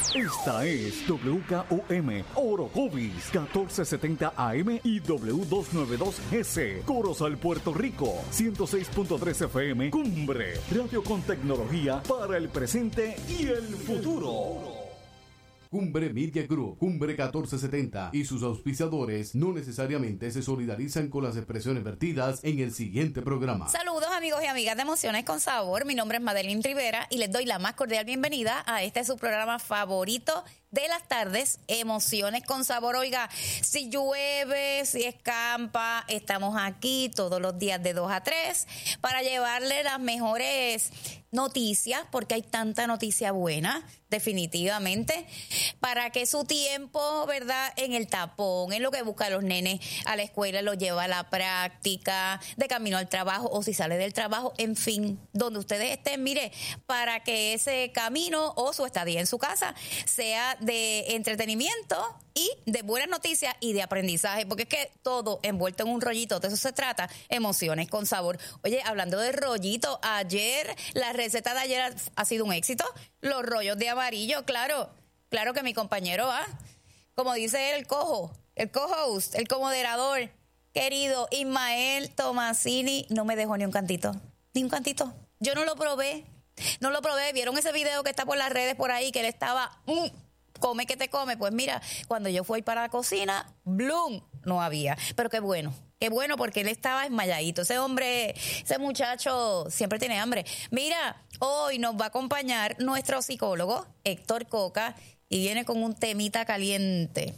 Esta es WKOM Orocovis 1470 AM y W292S Corozal, Puerto Rico 106.3 FM Cumbre, radio con tecnología para el presente y el futuro. Cumbre Media Group, Cumbre 1470 y sus auspiciadores no necesariamente se solidarizan con las expresiones vertidas en el siguiente programa. Saludos amigos y amigas de Emociones con Sabor, mi nombre es Madeline Rivera y les doy la más cordial bienvenida a este su programa favorito de las tardes, Emociones con Sabor. Oiga, si llueve, si escampa, estamos aquí todos los días de 2 a 3 para llevarle las mejores noticias, porque hay tanta noticia buena, definitivamente, para que su tiempo, ¿verdad?, en el tapón, en lo que busca a los nenes a la escuela, lo lleva a la práctica, de camino al trabajo, o si sale del trabajo, en fin, donde ustedes estén, mire, para que ese camino o su estadía en su casa sea de entretenimiento y de buenas noticias y de aprendizaje, porque es que todo envuelto en un rollito, de eso se trata, Emociones con Sabor. Oye, hablando de rollito, ayer, la receta de ayer ha sido un éxito, los rollos de amarillo, claro que mi compañero, como dice él, el co-host, el comoderador, querido Ismael Tomasini, no me dejó ni un cantito. Yo no lo probé, vieron ese video que está por las redes por ahí, que él estaba... come que te come, pues mira, cuando yo fui para la cocina, ¡blum!, no había, pero qué bueno porque él estaba esmayadito, ese muchacho siempre tiene hambre. Mira, hoy nos va a acompañar nuestro psicólogo, Héctor Coca, y viene con un temita caliente,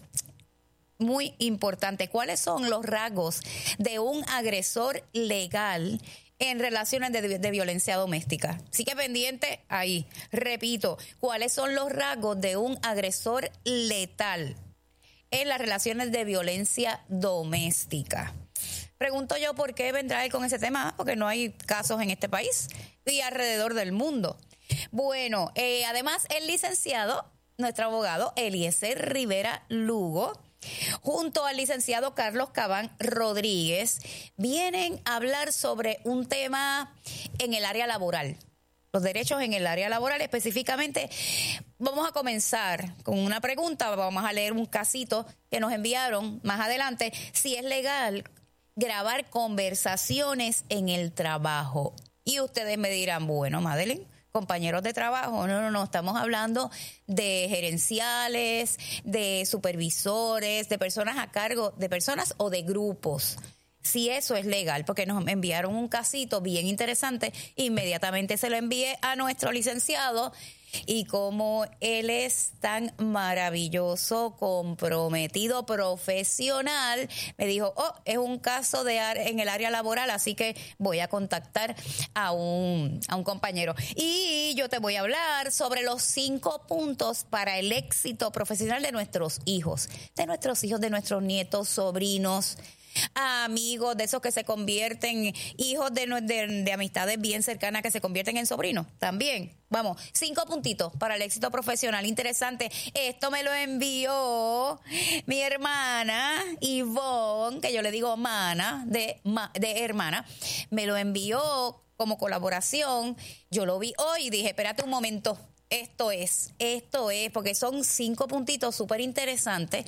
muy importante. ¿Cuáles son los rasgos de un agresor legal en relaciones de violencia doméstica? Así que pendiente ahí. Repito, ¿cuáles son los rasgos de un agresor letal en las relaciones de violencia doméstica? Pregunto yo por qué vendrá él con ese tema, porque no hay casos en este país y alrededor del mundo. Bueno, además el licenciado, nuestro abogado Eliezer Rivera Lugo, junto al licenciado Carlos Cabán Rodríguez, vienen a hablar sobre un tema en el área laboral, los derechos en el área laboral específicamente. Vamos a comenzar con una pregunta, vamos a leer un casito que nos enviaron más adelante, si es legal grabar conversaciones en el trabajo. Y ustedes me dirán, bueno, Madeline, compañeros de trabajo, no, estamos hablando de gerenciales, de supervisores, de personas a cargo, de personas o de grupos. Si eso es legal, porque nos enviaron un casito bien interesante, inmediatamente se lo envié a nuestro licenciado y como él es tan maravilloso, comprometido, profesional, me dijo, es un caso en el área laboral, así que voy a contactar a un compañero. Y yo te voy a hablar sobre los 5 puntos para el éxito profesional de nuestros hijos, de nuestros nietos, sobrinos, amigos, de esos que se convierten, hijos de amistades bien cercanas que se convierten en sobrinos también. Vamos, 5 puntitos para el éxito profesional. Interesante. Esto me lo envió mi hermana Ivonne, que yo le digo mana, de hermana. Me lo envió como colaboración. Yo lo vi hoy y dije, espérate un momento. Esto es, porque son 5 puntitos súper interesantes,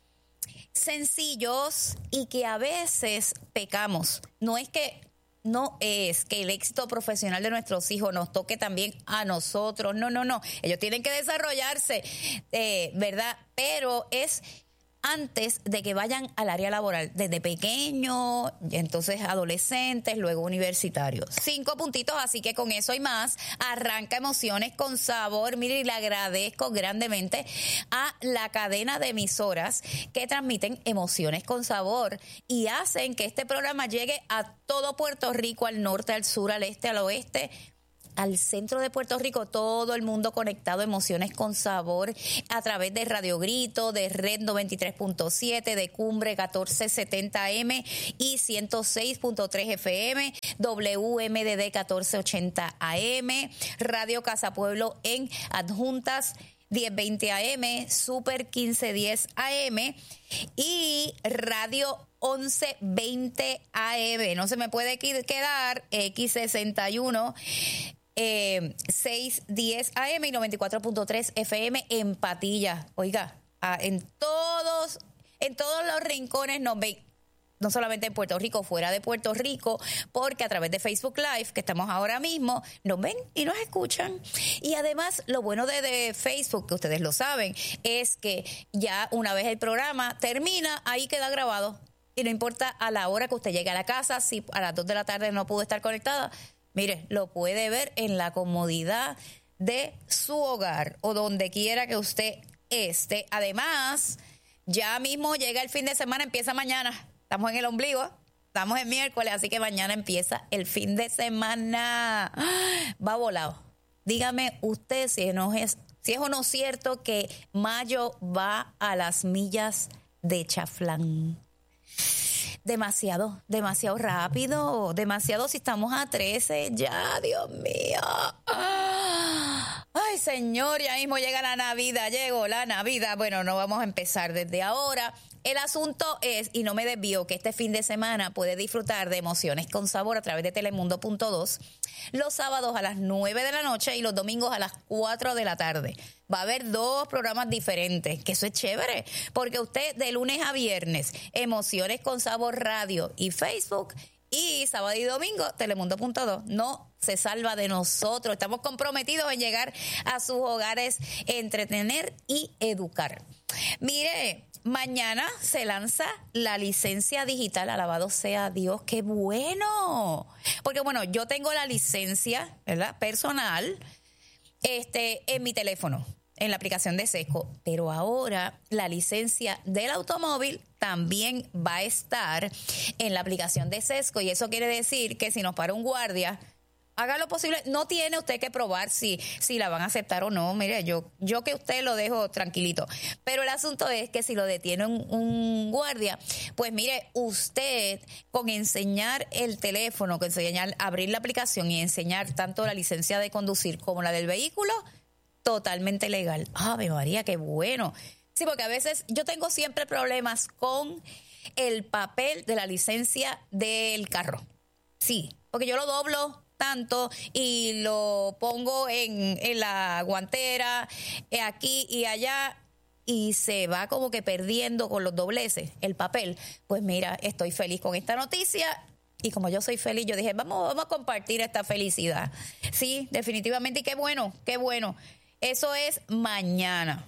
sencillos y que a veces pecamos. No es que el éxito profesional de nuestros hijos nos toque también a nosotros. No. Ellos tienen que desarrollarse, ¿verdad? Pero es antes de que vayan al área laboral, desde pequeños, entonces adolescentes, luego universitarios. 5 puntitos, así que con eso y más, arranca Emociones con Sabor. Mire, y le agradezco grandemente a la cadena de emisoras que transmiten Emociones con Sabor y hacen que este programa llegue a todo Puerto Rico, al norte, al sur, al este, al oeste, al centro de Puerto Rico, todo el mundo conectado, Emociones con Sabor, a través de Radio Grito, de Red 93.7, de Cumbre 1470M y 106.3 FM, WMDD 1480 AM, Radio Casa Pueblo en Adjuntas 1020 AM, Super 1510 AM y Radio 1120 AM. No se me puede quedar X61 610 AM y 94.3 FM en Patillas. Oiga, en todos los rincones nos ven. No solamente en Puerto Rico, fuera de Puerto Rico, porque a través de Facebook Live, que estamos ahora mismo, nos ven y nos escuchan. Y además, lo bueno de Facebook, que ustedes lo saben, es que ya una vez el programa termina, ahí queda grabado. Y no importa a la hora que usted llegue a la casa, si a las 2 de la tarde no pudo estar conectada, mire, lo puede ver en la comodidad de su hogar o donde quiera que usted esté. Además, ya mismo llega el fin de semana, empieza mañana. Estamos en el ombligo, estamos en miércoles, así que mañana empieza el fin de semana. Va volado. Dígame usted si es o no cierto que mayo va a las millas de chaflán. Demasiado rápido, demasiado si estamos a 13 ya, Dios mío. Ay, Señor, ya mismo llega la Navidad, llegó la Navidad. Bueno, no vamos a empezar desde ahora. El asunto es, y no me desvío, que este fin de semana puede disfrutar de Emociones con Sabor a través de Telemundo.2 los sábados a las 9 de la noche y los domingos a las 4 de la tarde. Va a haber 2 programas diferentes, que eso es chévere, porque usted de lunes a viernes, Emociones con Sabor Radio y Facebook, y sábado y domingo, Telemundo.2, no se salva de nosotros. Estamos comprometidos en llegar a sus hogares, entretener y educar. Mire, mañana se lanza la licencia digital, alabado sea Dios, qué bueno. Porque bueno, yo tengo la licencia, ¿verdad?, personal, en mi teléfono, en la aplicación de Sesco, pero ahora la licencia del automóvil también va a estar en la aplicación de Sesco, y eso quiere decir que si nos para un guardia, haga lo posible. No tiene usted que probar si la van a aceptar o no. Mire, yo que usted lo dejo tranquilito. Pero el asunto es que si lo detiene un guardia, pues mire, usted con enseñar el teléfono, con enseñar, abrir la aplicación y enseñar tanto la licencia de conducir como la del vehículo, totalmente legal. ¡Ave María, qué bueno! Sí, porque a veces yo tengo siempre problemas con el papel de la licencia del carro. Sí, porque yo lo doblo tanto y lo pongo en la guantera, aquí y allá, y se va como que perdiendo con los dobleces el papel. Pues mira, estoy feliz con esta noticia, y como yo soy feliz, yo dije, vamos a compartir esta felicidad. Sí, definitivamente, y qué bueno, qué bueno. Eso es mañana.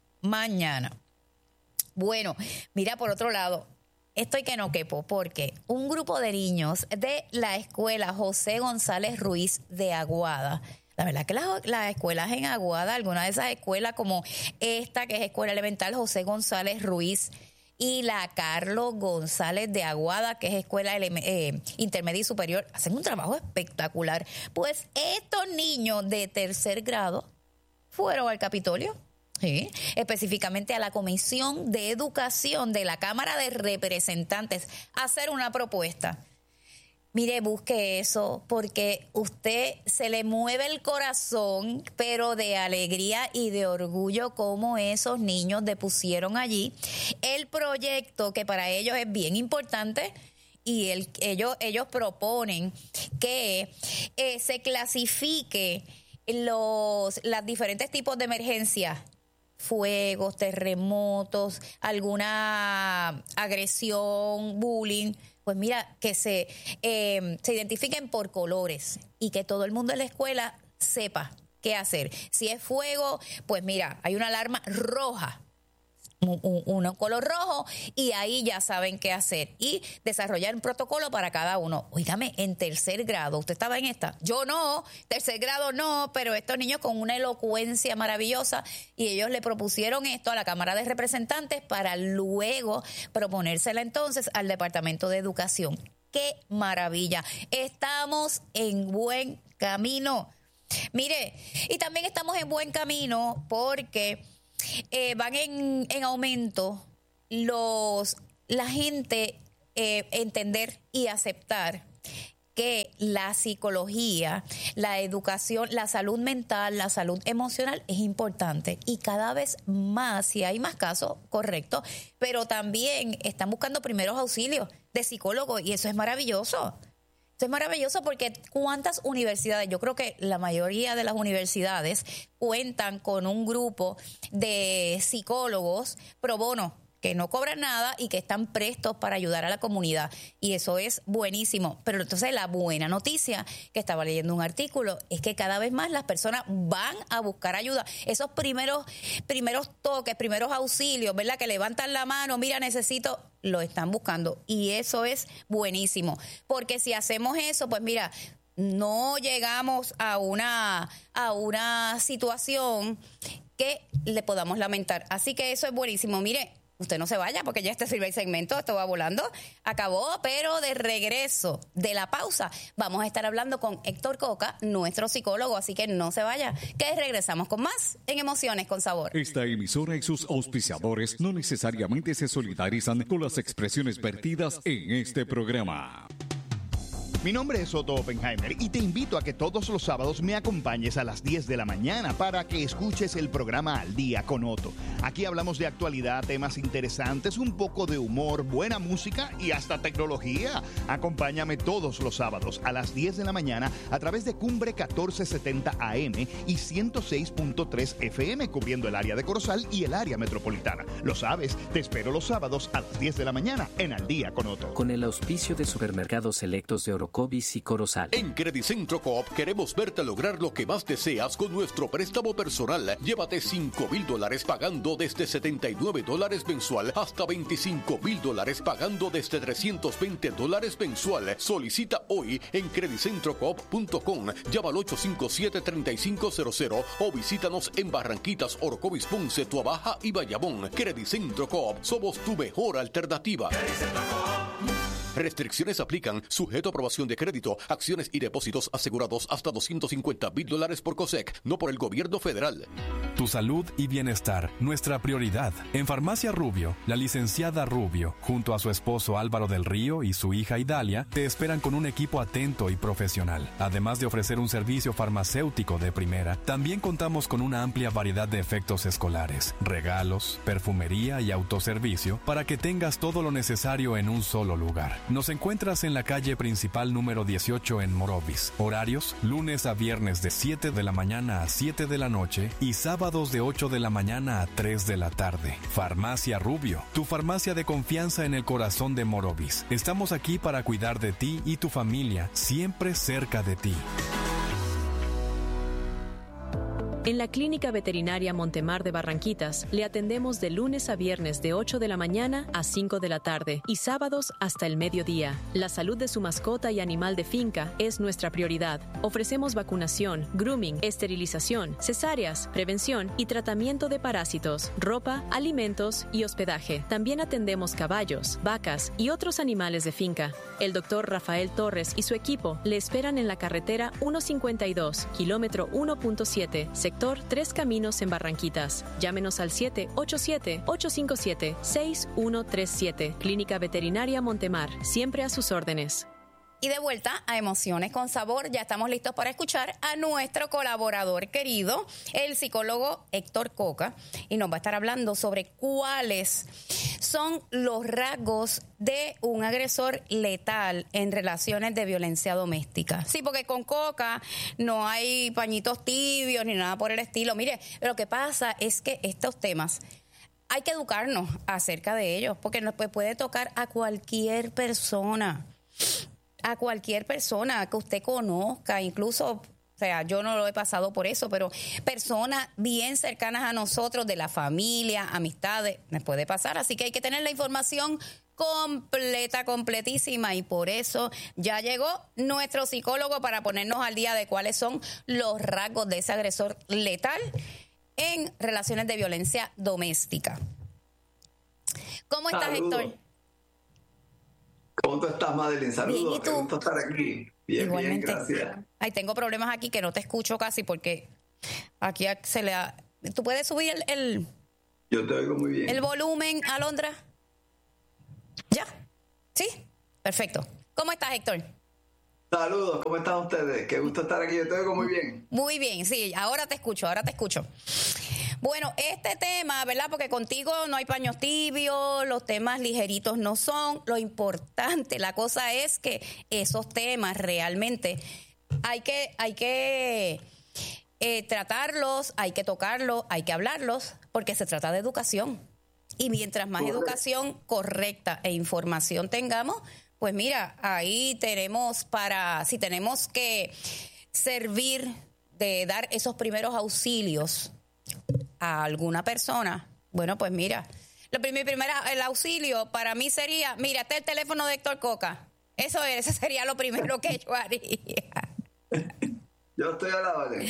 Bueno, mira, por otro lado, estoy que no quepo, porque un grupo de niños de la escuela José González Ruiz de Aguada, la verdad que las escuelas en Aguada, algunas de esas escuelas como esta, que es Escuela Elemental José González Ruiz, y la Carlos González de Aguada, que es Escuela Intermedia y Superior, hacen un trabajo espectacular. Pues estos niños de tercer grado fueron al Capitolio. Sí, específicamente a la Comisión de Educación de la Cámara de Representantes, a hacer una propuesta. Mire, busque eso, porque usted se le mueve el corazón, pero de alegría y de orgullo, como esos niños depusieron allí el proyecto, que para ellos es bien importante, y ellos proponen que se clasifique los diferentes tipos de emergencias: fuegos, terremotos, alguna agresión, bullying. Pues mira, que se identifiquen por colores y que todo el mundo en la escuela sepa qué hacer. Si es fuego, pues mira, hay una alarma roja, un color rojo, y ahí ya saben qué hacer, y desarrollar un protocolo para cada uno. Óigame, en tercer grado, ¿usted estaba en esta? Yo no, tercer grado no, pero estos niños con una elocuencia maravillosa, y ellos le propusieron esto a la Cámara de Representantes para luego proponérsela entonces al Departamento de Educación. ¡Qué maravilla! Estamos en buen camino. Mire, y también estamos en buen camino porque van en aumento la gente entender y aceptar que la psicología, la educación, la salud mental, la salud emocional es importante, y cada vez más, si hay más casos, correcto, pero también están buscando primeros auxilios de psicólogos, y eso es maravilloso. Esto es maravilloso porque ¿cuántas universidades? Yo creo que la mayoría de las universidades cuentan con un grupo de psicólogos pro bono, que no cobran nada y que están prestos para ayudar a la comunidad. Y eso es buenísimo. Pero entonces la buena noticia, que estaba leyendo un artículo, es que cada vez más las personas van a buscar ayuda. Esos primeros toques, primeros auxilios, ¿verdad? Que levantan la mano, mira, necesito, lo están buscando. Y eso es buenísimo. Porque si hacemos eso, pues mira, no llegamos a una situación que le podamos lamentar. Así que eso es buenísimo. Mire, usted no se vaya porque ya este primer segmento, esto va volando, acabó, pero de regreso de la pausa vamos a estar hablando con Héctor Coca, nuestro psicólogo, así que no se vaya, que regresamos con más en Emociones con Sabor. Esta emisora y sus auspiciadores no necesariamente se solidarizan con las expresiones vertidas en este programa. Mi nombre es Otto Oppenheimer y te invito a que todos los sábados me acompañes a las 10 de la mañana para que escuches el programa Al Día con Otto. Aquí hablamos de actualidad, temas interesantes, un poco de humor, buena música y hasta tecnología. Acompáñame todos los sábados a las 10 de la mañana a través de Cumbre 1470 AM y 106.3 FM, cubriendo el área de Corozal y el área metropolitana. Lo sabes, te espero los sábados a las 10 de la mañana en Al Día con Otto. Con el auspicio de Supermercados Selectos de Orocovis y Corozal. En Credicentro Coop queremos verte lograr lo que más deseas con nuestro préstamo personal. Llévate $5,000 pagando desde $79 mensual hasta $25,000 pagando desde $320 mensual. Solicita hoy en credicentrocoop.com. Llama al 857-3500 o visítanos en Barranquitas, Orocovis, Ponce, Tuabaja y Bayamón. Credicentro Coop, somos tu mejor alternativa. Restricciones aplican, sujeto a aprobación de crédito, acciones y depósitos asegurados hasta $250,000 por COSEC, no por el gobierno federal. Tu salud y bienestar, nuestra prioridad. En Farmacia Rubio, la licenciada Rubio, junto a su esposo Álvaro del Río y su hija Idalia, te esperan con un equipo atento y profesional. Además de ofrecer un servicio farmacéutico de primera, también contamos con una amplia variedad de efectos escolares, regalos, perfumería y autoservicio para que tengas todo lo necesario en un solo lugar. Nos encuentras en la calle principal número 18 en Morovis. Horarios, lunes a viernes de 7 de la mañana a 7 de la noche y sábados de 8 de la mañana a 3 de la tarde. Farmacia Rubio, tu farmacia de confianza en el corazón de Morovis. Estamos aquí para cuidar de ti y tu familia, siempre cerca de ti. En la Clínica Veterinaria Montemar de Barranquitas le atendemos de lunes a viernes de 8 de la mañana a 5 de la tarde y sábados hasta el mediodía. La salud de su mascota y animal de finca es nuestra prioridad. Ofrecemos vacunación, grooming, esterilización, cesáreas, prevención y tratamiento de parásitos, ropa, alimentos y hospedaje. También atendemos caballos, vacas y otros animales de finca. El doctor Rafael Torres y su equipo le esperan en la carretera 152, kilómetro 1.7, sector Tres Caminos en Barranquitas. Llámenos al 787-857-6137. Clínica Veterinaria Montemar, siempre a sus órdenes. Y de vuelta a Emociones con Sabor, ya estamos listos para escuchar a nuestro colaborador querido, el psicólogo Héctor Coca, y nos va a estar hablando sobre cuáles son los rasgos de un agresor letal en relaciones de violencia doméstica. Sí, porque con Coca no hay pañitos tibios ni nada por el estilo. Mire, lo que pasa es que estos temas hay que educarnos acerca de ellos, porque nos puede tocar a cualquier persona. A cualquier persona que usted conozca, incluso, o sea, yo no lo he pasado por eso, pero personas bien cercanas a nosotros, de la familia, amistades, nos puede pasar. Así que hay que tener la información completísima, y por eso ya llegó nuestro psicólogo para ponernos al día de cuáles son los rasgos de ese agresor letal en relaciones de violencia doméstica. ¿Cómo estás, Héctor? ¿Cómo tú estás, Madeline? Saludos. Bien, ¿y tú? Qué gusto estar aquí. Bien, gracias. Ay, tengo problemas aquí que no te escucho casi porque aquí se le da... ¿Tú puedes subir el Yo te oigo muy bien. el volumen, Alondra? ¿Ya? ¿Sí? Perfecto. ¿Cómo estás, Héctor? Saludos, ¿cómo están ustedes? Qué gusto estar aquí. Yo te oigo muy bien. Muy bien, sí, ahora te escucho. Bueno, este tema, ¿verdad? Porque contigo no hay paños tibios, los temas ligeritos no son. Lo importante, la cosa es que esos temas realmente hay que tratarlos, hay que tocarlos, hay que hablarlos, porque se trata de educación. Y mientras más educación correcta e información tengamos, pues mira, ahí tenemos si tenemos que servir de dar esos primeros auxilios a alguna persona, bueno, pues mira, el auxilio para mí sería, mira, este es el teléfono de Héctor Coca. Ese sería lo primero que yo haría. Yo estoy a la orden.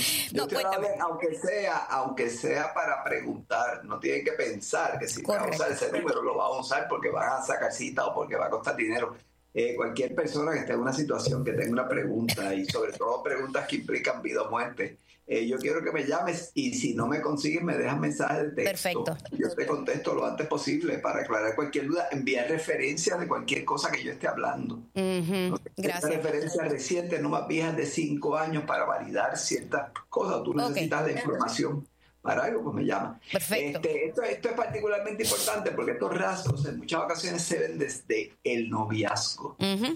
Aunque sea para preguntar, no tienen que pensar que si van a usar ese número lo van a usar porque van a sacar cita o porque va a costar dinero. Cualquier persona que esté en una situación, que tenga una pregunta, y sobre todo preguntas que implican vida o muerte, yo quiero que me llames, y si no me consigues me dejas mensaje de texto. Perfecto. Yo te contesto lo antes posible para aclarar cualquier duda, enviar referencias de cualquier cosa que yo esté hablando. Gracias. Referencias recientes, no más viejas de 5 años, para validar ciertas cosas. Tú necesitas la información para algo, pues me llama. Perfecto. Esto es particularmente importante porque estos rasgos en muchas ocasiones se ven desde el noviazgo.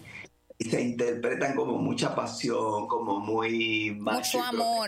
Y se interpretan como mucha pasión, como muy macho, mucho amor.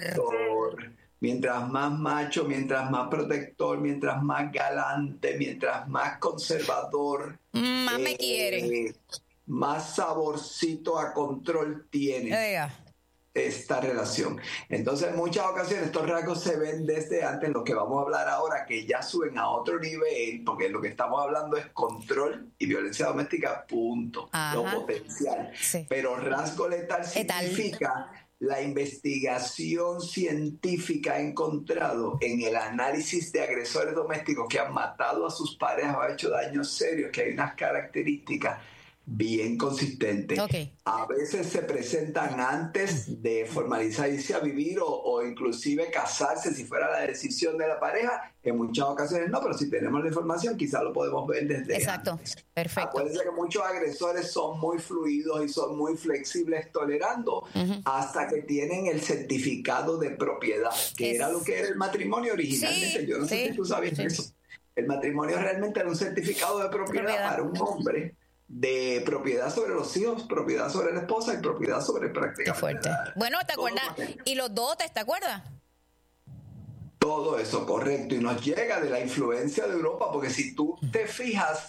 Mientras más macho, mientras más protector, mientras más galante, mientras más conservador, más me quiere, más saborcito a control tiene esta relación. Entonces, en muchas ocasiones estos rasgos se ven desde antes, lo que vamos a hablar ahora, que ya suben a otro nivel, porque lo que estamos hablando es control y violencia doméstica, punto. Lo potencial. Sí. Pero rasgo letal significa la investigación científica ha encontrado en el análisis de agresores domésticos que han matado a sus parejas o han hecho daños serios, que hay unas características bien consistente. A veces se presentan antes de formalizar irse a vivir o inclusive casarse, si fuera la decisión de la pareja. En muchas ocasiones no, pero si tenemos la información quizás lo podemos ver desde antes. Perfecto. Acuérdense que muchos agresores son muy fluidos y son muy flexibles tolerando hasta que tienen el certificado de propiedad, que era lo que era el matrimonio originalmente. Yo no sé si tú sabías eso. El matrimonio realmente era un certificado de propiedad para un hombre, de propiedad sobre los hijos, propiedad sobre la esposa y propiedad sobre prácticamente. Qué fuerte. Bueno, ¿te acuerdas? Y los dotes, ¿te acuerdas? Todo eso, correcto. Y nos llega de la influencia de Europa, porque si tú te fijas,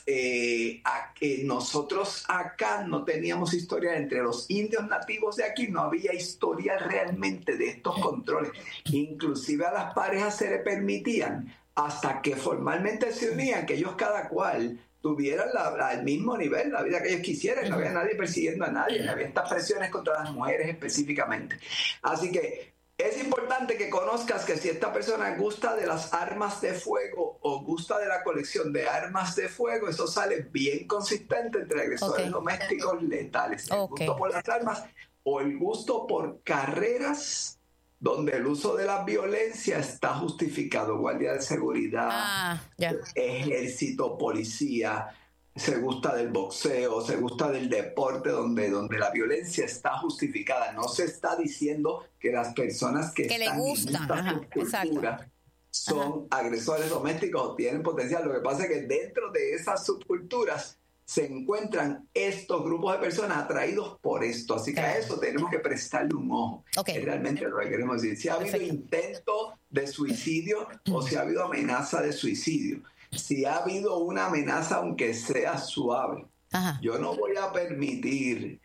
nosotros acá no teníamos historia entre los indios nativos de aquí, no había historia realmente de estos controles. Inclusive a las parejas se le permitían, hasta que formalmente se unían, que ellos cada cual tuvieran al mismo nivel, la vida que ellos quisieran. No había nadie persiguiendo a nadie, no había estas presiones contra las mujeres específicamente. Así que es importante que conozcas que si esta persona gusta de las armas de fuego o gusta de la colección de armas de fuego, eso sale bien consistente entre agresores domésticos letales. El gusto por las armas o el gusto por carreras donde el uso de la violencia está justificado, guardia de seguridad, ejército, policía, se gusta del boxeo, se gusta del deporte donde la violencia está justificada. No se está diciendo que las personas que están le gusta. en esta subcultura son agresores domésticos o tienen potencial. Lo que pasa es que dentro de esas subculturas se encuentran estos grupos de personas atraídos por esto. Así que a eso tenemos que prestarle un ojo. Es realmente lo que queremos decir. Si ha habido intento de suicidio o si ha habido amenaza de suicidio. Si ha habido una amenaza, aunque sea suave, yo no voy a permitir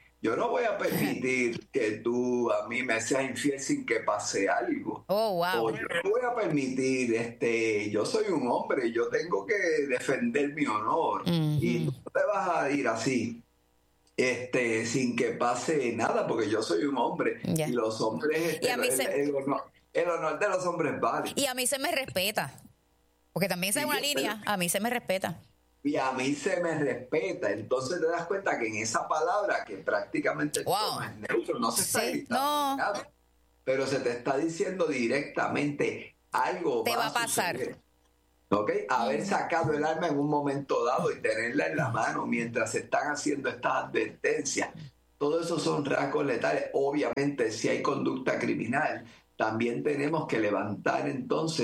que tú a mí me seas infiel sin que pase algo. O yo no voy a permitir, yo soy un hombre, yo tengo que defender mi honor. Y tú no te vas a ir así, sin que pase nada, porque yo soy un hombre. Y los hombres, el honor de los hombres vale. Y a mí se me respeta. Porque también es una línea, a mí se me respeta. Y a mí se me respeta. Entonces te das cuenta que en esa palabra, que prácticamente es neutro, no se está gritando nada, pero se te está diciendo directamente algo te va a pasar. Haber sacado el arma en un momento dado y tenerla en la mano mientras se están haciendo estas advertencias. Todo eso son rasgos letales. Obviamente, si hay conducta criminal, también tenemos que levantar entonces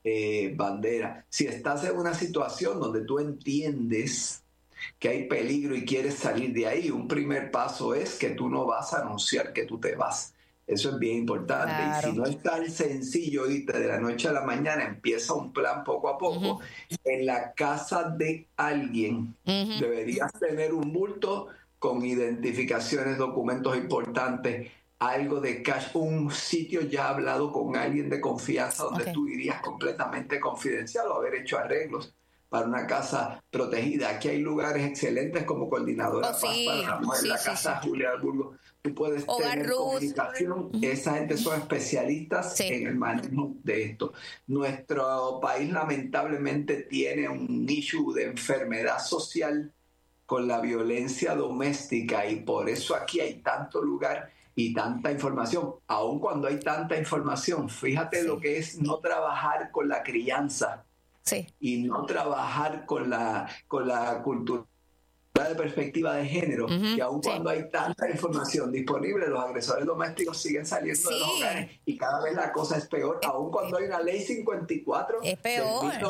bandera. Si estás en una situación donde tú entiendes que hay peligro y quieres salir de ahí, un primer paso es que tú no vas a anunciar que tú te vas. Eso es bien importante. Claro. Y si no es tan sencillo irte de la noche a la mañana, empieza un plan poco a poco. En la casa de alguien deberías tener un bulto con identificaciones, documentos importantes, algo de cash, un sitio ya hablado con alguien de confianza donde tú irías completamente confidencial o haber hecho arreglos para una casa protegida. Aquí hay lugares excelentes como Coordinadora Paz para la Mujer, la Casa Julia Alburgo. Tú puedes tener comunicación. Esa gente son especialistas en el manejo de esto. Nuestro país lamentablemente tiene un issue de enfermedad social con la violencia doméstica y por eso aquí hay tanto lugar y tanta información. Aun cuando hay tanta información, fíjate lo que es no trabajar con la crianza y no trabajar con la cultura de perspectiva de género, que aun cuando hay tanta información disponible, los agresores domésticos siguen saliendo de los hogares y cada vez la cosa es peor, aun cuando hay una ley 54 es peor. de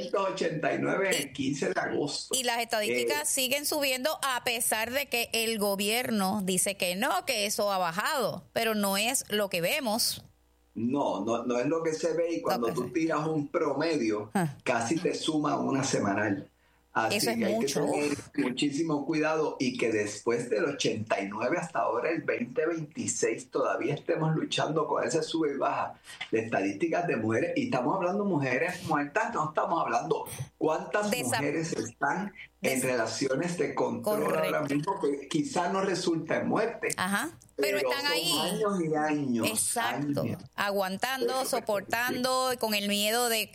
1989 el 15 de agosto. Y las estadísticas siguen subiendo a pesar de que el gobierno dice que no, que eso ha bajado, pero no es lo que vemos. No es lo que se ve y cuando tú tiras un promedio, casi te suma una semanal. Así eso es que hay mucho. que tener muchísimo cuidado y que después del 89 hasta ahora, el 2026, todavía estemos luchando con ese sube y baja de estadísticas de mujeres. Y estamos hablando de mujeres muertas, no estamos hablando cuántas mujeres están en relaciones de control ahora mismo, que quizás no resulta en muerte. Pero están ahí. Años y años. Exacto. Aguantando, soportando, con el miedo de...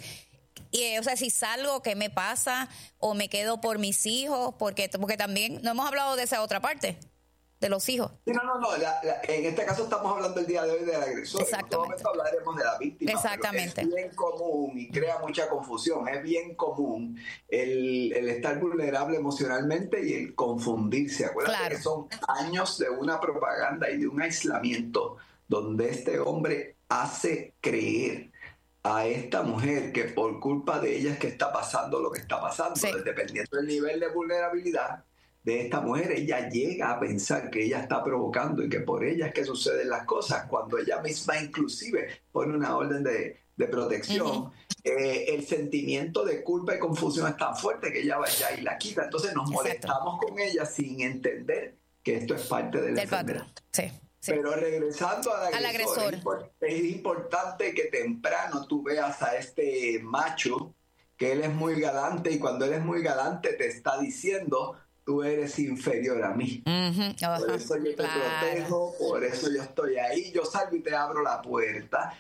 o sea, si salgo, ¿qué me pasa? O me quedo por mis hijos, porque también no hemos hablado de esa otra parte, de los hijos. Sí, no. En este caso estamos hablando el día de hoy del agresor. En otro momento hablaremos de la víctima. Exactamente. Es bien común y crea mucha confusión. Es bien común el estar vulnerable emocionalmente y el confundirse. Acuérdate que son años de una propaganda y de un aislamiento donde este hombre hace creer a esta mujer que por culpa de ella es que está pasando lo que está pasando. Dependiendo del nivel de vulnerabilidad de esta mujer, ella llega a pensar que ella está provocando y que por ella es que suceden las cosas, cuando ella misma inclusive pone una orden de protección. El sentimiento de culpa y confusión es tan fuerte que ella va allá y la quita. Entonces nos molestamos con ella sin entender que esto es parte de la enfermedad. Pero regresando al agresor. Es importante que temprano tú veas a este macho que él es muy galante y cuando él es muy galante te está diciendo: tú eres inferior a mí. Por eso yo te protejo, por eso yo estoy ahí, yo salgo y te abro la puerta.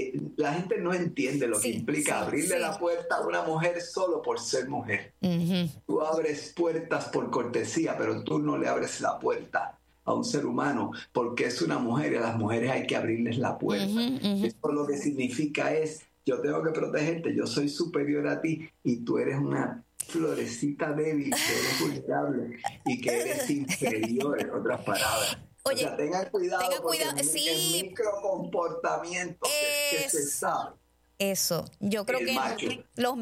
La gente no entiende lo que implica abrirle la puerta a una mujer solo por ser mujer. Tú abres puertas por cortesía, pero tú no le abres la puerta a un ser humano porque es una mujer y a las mujeres hay que abrirles la puerta. Eso lo que significa es: yo tengo que protegerte, yo soy superior a ti y tú eres una florecita débil, que eres vulnerable y que eres inferior, en otras palabras. Oye, o sea, tengan cuidado porque el microcomportamiento que se sabe. Eso, yo creo que macho, los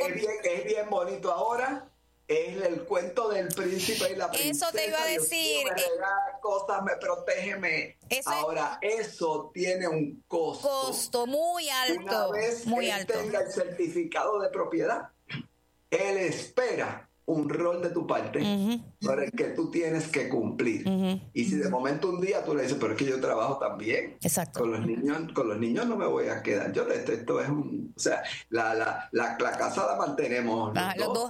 es bien bonito ahora. Es el cuento del príncipe y la princesa. Eso te iba a decir. Me regala cosas, me protege. Ahora, eso tiene un costo. Costo muy alto. Una vez muy él alto. tenga el certificado de propiedad, él espera un rol de tu parte por el que tú tienes que cumplir. Y si de momento un día tú le dices: pero es que yo trabajo también. Exacto. Con los niños no me voy a quedar. Esto es un... O sea, la casa la mantenemos los dos.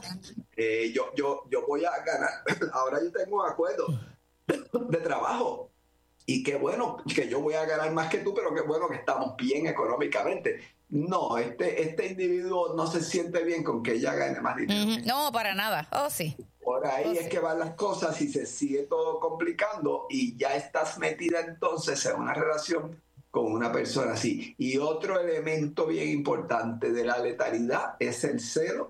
Yo voy a ganar. Ahora yo tengo un acuerdo de trabajo. Y qué bueno que yo voy a ganar más que tú, pero qué bueno que estamos bien económicamente. No, este individuo no se siente bien con que ella gane más dinero. No, para nada. Sí. Por ahí es que van las cosas y se sigue todo complicando y ya estás metida entonces en una relación con una persona así. Y otro elemento bien importante de la letalidad es el celo.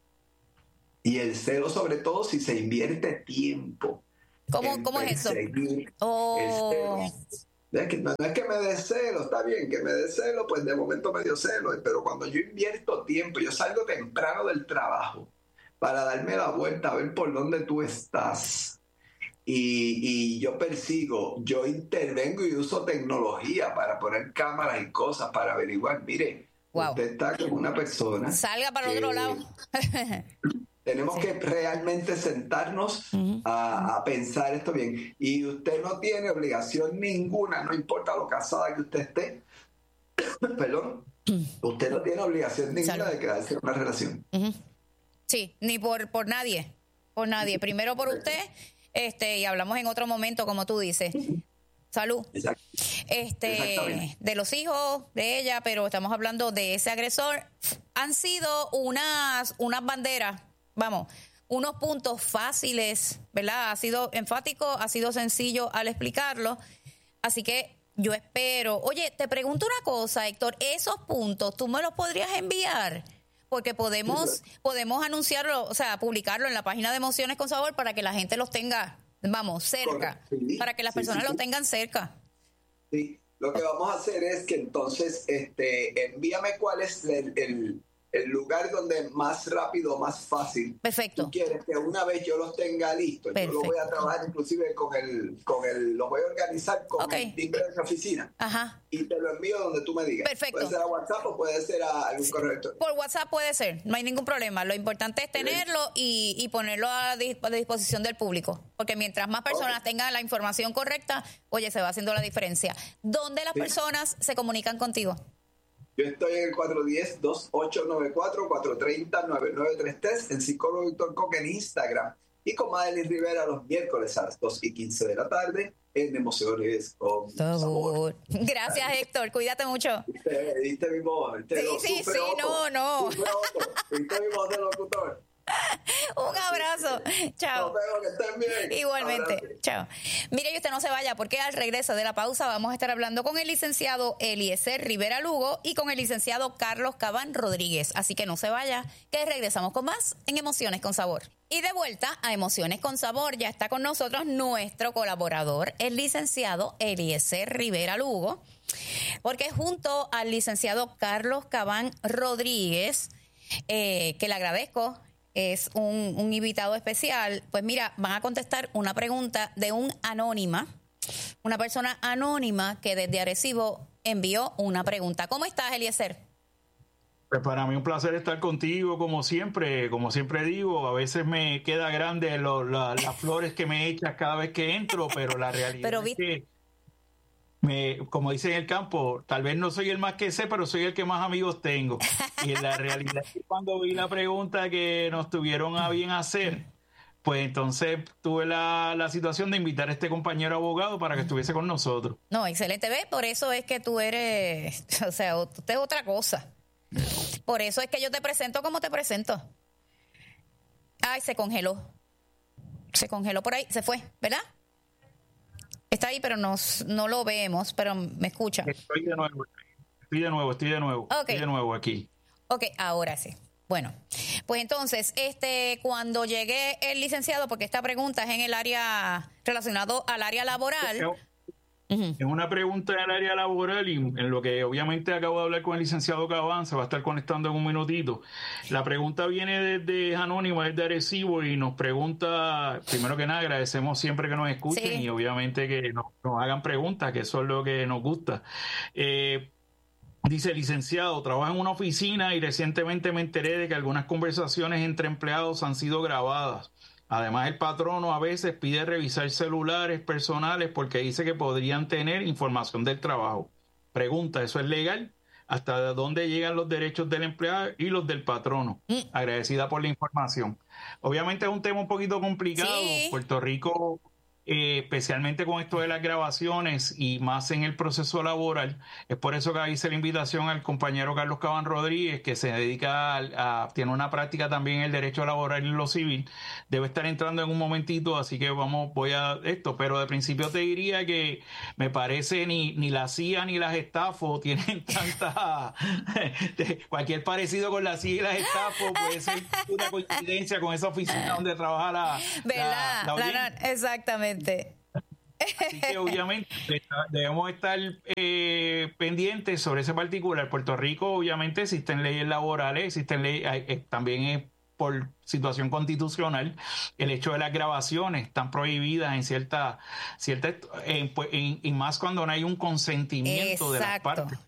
Y el celo, sobre todo, si se invierte tiempo. ¿Cómo es eso? El celo. No es que me dé celo, está bien que me dé celo, pues de momento me dio celo, pero cuando yo invierto tiempo, yo salgo temprano del trabajo para darme la vuelta a ver por dónde tú estás. Y yo persigo, yo intervengo y uso tecnología para poner cámaras y cosas para averiguar, mire, usted está con una persona. Salga para el otro lado. Tenemos que realmente sentarnos a pensar esto bien. Y usted no tiene obligación ninguna, no importa lo casada que usted esté, perdón, usted no tiene obligación ninguna de quedarse en una relación. Sí, ni por nadie, por nadie. Primero por usted, y hablamos en otro momento, como tú dices. Salud. De los hijos de ella, pero estamos hablando de ese agresor. Han sido unas banderas, vamos, unos puntos fáciles, ¿verdad? Ha sido enfático, ha sido sencillo al explicarlo. Así que yo espero. Oye, te pregunto una cosa, Héctor, esos puntos, ¿tú me los podrías enviar? Porque podemos anunciarlo, o sea, publicarlo en la página de Emociones con Sabor para que la gente los tenga, vamos, cerca, para que las personas los tengan cerca. Sí, lo que vamos a hacer es que entonces envíame cuál es el lugar donde más rápido, más fácil. Perfecto. Tú quieres que una vez yo los tenga listos, yo lo voy a trabajar inclusive los voy a organizar con el timbre de la oficina. Ajá. Y te lo envío donde tú me digas. Perfecto. Puede ser a WhatsApp o puede ser a algún correo electrónico. Por WhatsApp puede ser, no hay ningún problema. Lo importante es tenerlo y ponerlo a disposición del público. Porque mientras más personas tengan la información correcta, oye, se va haciendo la diferencia. ¿Dónde las personas se comunican contigo? Yo estoy en el 410-2894, 430-9933, en Psicólogo Víctor Coque en Instagram. Y con Madeline Rivera los miércoles a las 2:15 de la tarde en Emociones con Sabor. Gracias, Héctor. Cuídate mucho. ¿Viste mi voz? Sí, no. ¿Viste mi voz de locutor? Un abrazo. Chao. Nos vemos, que estén bien. Igualmente. Abrazo. Chao. Mire, y usted no se vaya porque al regreso de la pausa vamos a estar hablando con el licenciado Eliezer Rivera Lugo y con el licenciado Carlos Cabán Rodríguez. Así que no se vaya, que regresamos con más en Emociones con Sabor. Y de vuelta a Emociones con Sabor, ya está con nosotros nuestro colaborador, el licenciado Eliezer Rivera Lugo, porque junto al licenciado Carlos Cabán Rodríguez, que le agradezco, es un invitado especial, pues mira, van a contestar una pregunta de una persona anónima que desde Arecibo envió una pregunta. ¿Cómo estás, Eliezer? Pues para mí un placer estar contigo, como siempre digo, a veces me queda grande las flores que me echas cada vez que entro, pero la realidad es que, como dice en el campo, tal vez no soy el más que sé, pero soy el que más amigos tengo. Y la realidad es que cuando vi la pregunta que nos tuvieron a bien hacer, pues entonces tuve la situación de invitar a este compañero abogado para que estuviese con nosotros. No, excelente. ¿Ves? Por eso es que tú eres, o sea, usted es otra cosa. Por eso es que yo te presento como te presento. Ay, se congeló. Se congeló por ahí, se fue, ¿verdad? Está ahí, pero no lo vemos, pero me escucha. Estoy de nuevo. Okay. Estoy de nuevo aquí. Ok, ahora sí. Bueno, pues entonces, cuando llegue el licenciado, porque esta pregunta es en el área relacionado al área laboral. Es una pregunta del área laboral y en lo que obviamente acabo de hablar con el licenciado Cabán, se va a estar conectando en un minutito. La pregunta viene desde Anónima, desde Arecibo, y nos pregunta, primero que nada, agradecemos siempre que nos escuchen y obviamente que nos hagan preguntas, que eso es lo que nos gusta. Dice, licenciado, trabajo en una oficina y recientemente me enteré de que algunas conversaciones entre empleados han sido grabadas. Además, el patrono a veces pide revisar celulares personales porque dice que podrían tener información del trabajo. Pregunta, ¿eso es legal? ¿Hasta dónde llegan los derechos del empleado y los del patrono? Agradecida por la información. Obviamente es un tema un poquito complicado. Sí. Puerto Rico, especialmente con esto de las grabaciones y más en el proceso laboral, es por eso que hice la invitación al compañero Carlos Cabán Rodríguez, que se dedica tiene una práctica también en el derecho laboral y lo civil. Debe estar entrando en un momentito, así que voy a esto, pero de principio te diría que me parece ni la CIA ni las Gestapo tienen tanta cualquier parecido con la CIA y las Gestapo puede ser una coincidencia con esa oficina donde trabaja la exactamente. Así que obviamente debemos estar pendientes sobre ese particular. Puerto Rico obviamente existen leyes laborales, existen leyes, también es por situación constitucional, el hecho de las grabaciones están prohibidas en cierta y más cuando no hay un consentimiento de las partes.